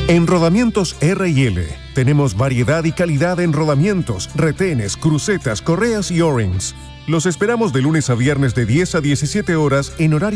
En Rodamientos R&L tenemos variedad y calidad en rodamientos, retenes, crucetas, correas y O-rings. Los esperamos de lunes a viernes de 10 a 17 horas en horario